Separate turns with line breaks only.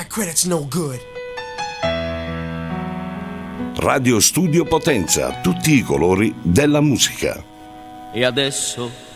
My credit's no good.
Radio Studio Potenza, tutti i colori della musica.
E adesso